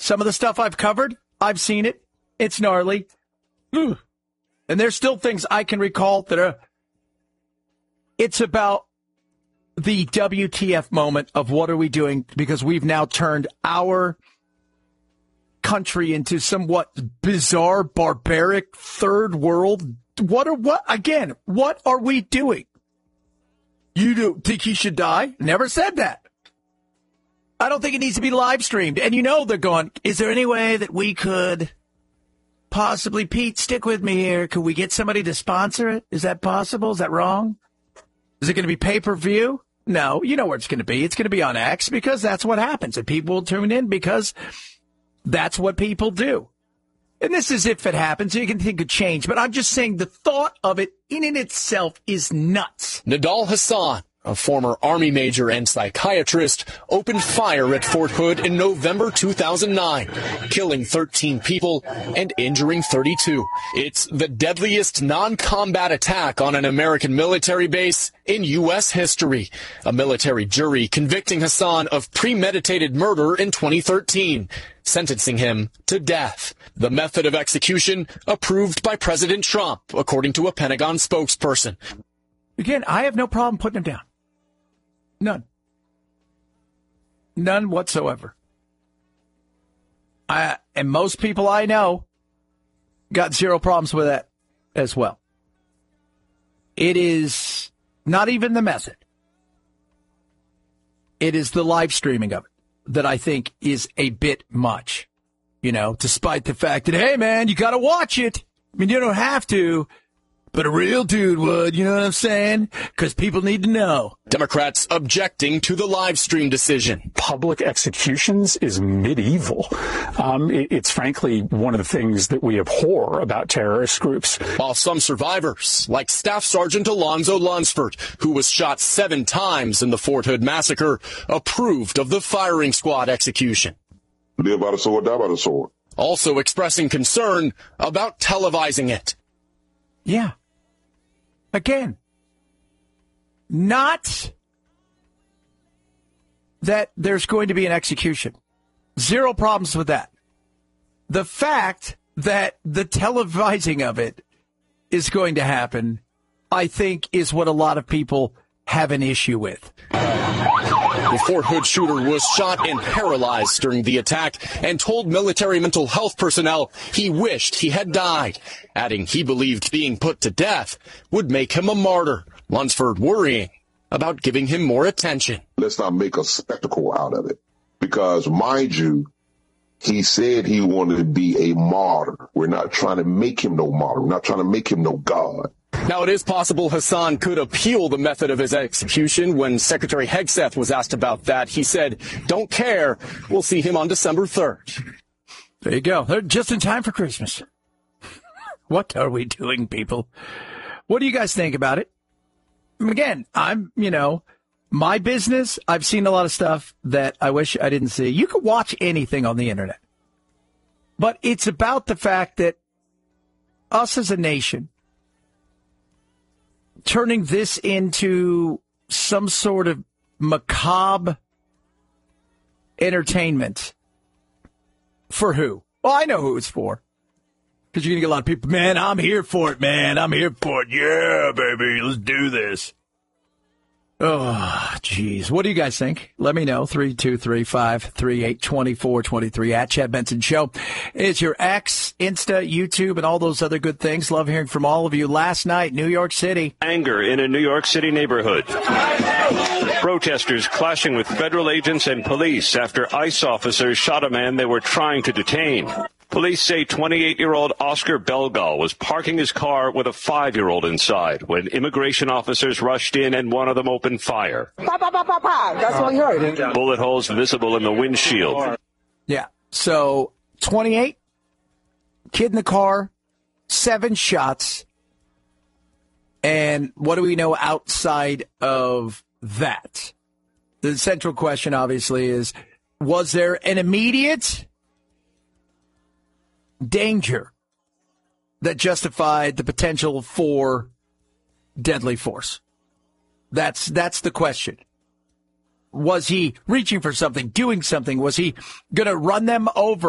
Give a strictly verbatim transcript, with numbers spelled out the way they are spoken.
Some of the stuff I've covered, I've seen it. It's gnarly. And there's still things I can recall that are, it's about the W T F moment of what are we doing, because we've now turned our country into somewhat bizarre, barbaric, third world. What are, what, again, what are we doing? You do think he should die? Never said that. I don't think it needs to be live streamed. And you know they're going, is there any way that we could possibly, Pete, stick with me here. Could we get somebody to sponsor it? Is that possible? Is that wrong? Is it going to be pay-per-view? No. You know where it's going to be. It's going to be on X, because that's what happens. And people will tune in because that's what people do. And this is if it happens. You can think of change. But I'm just saying the thought of it in and itself is nuts. Nidal Hasan, a former Army major and psychiatrist, opened fire at Fort Hood in November two thousand nine, killing thirteen people and injuring thirty-two. It's the deadliest non-combat attack on an American military base in U S history. A military jury convicting Hasan of premeditated murder in twenty thirteen, sentencing him to death. The method of execution approved by President Trump, according to a Pentagon spokesperson. Again, I have no problem putting him down. None. None whatsoever. I, and most people I know got zero problems with that as well. It is not even the method. It is the live streaming of it that I think is a bit much. You know, despite the fact that, hey, man, you got to watch it. I mean, you don't have to. But a real dude would, you know what I'm saying? Because people need to know. Democrats objecting to the live stream decision. Public executions is medieval. Um, it, it's frankly one of the things that we abhor about terrorist groups. While some survivors, like Staff Sergeant Alonzo Lunsford, who was shot seven times in the Fort Hood massacre, approved of the firing squad execution. Live by the sword, die by the sword. Also expressing concern about televising it. Yeah. Again, not that there's going to be an execution. Zero problems with that. The fact that the televising of it is going to happen, I think, is what a lot of people have an issue with. The Fort Hood shooter was shot and paralyzed during the attack and told military mental health personnel he wished he had died, adding he believed being put to death would make him a martyr. Lunsford worrying about giving him more attention. Let's not make a spectacle out of it, because, mind you, he said he wanted to be a martyr. We're not trying to make him no martyr. We're not trying to make him no God. Now, it is possible Hasan could appeal the method of his execution. When Secretary Hegseth was asked about that, he said, don't care. We'll see him on December third. There you go. They're just in time for Christmas. What are we doing, people? What do you guys think about it? Again, I'm, you know, my business, I've seen a lot of stuff that I wish I didn't see. You can watch anything on the internet. But it's about the fact that us as a nation, turning this into some sort of macabre entertainment. For who? Well, I know who it's for. Because you're going to get a lot of people, man, I'm here for it, man. I'm here for it. Yeah, baby, let's do this. Oh, jeez. What do you guys think? Let me know. three two three, five three eight, two four two three at Chad Benson Show. It's your X, Insta, YouTube, and all those other good things. Love hearing from all of you. Last night, New York City. Anger in a New York City neighborhood. Protesters clashing with federal agents and police after ICE officers shot a man they were trying to detain. Police say twenty-eight-year-old Oscar Belgal was parking his car with a five-year-old inside when immigration officers rushed in and one of them opened fire. Pa, pa, pa, pa, pa. That's what we heard. Bullet holes visible in the windshield. Yeah. So, twenty-eight, kid in the car, seven shots. And what do we know outside of that? The central question, obviously, is, was there an immediate danger that justified the potential for deadly force? That's that's the question. Was he reaching for something, doing something? Was he going to run them over?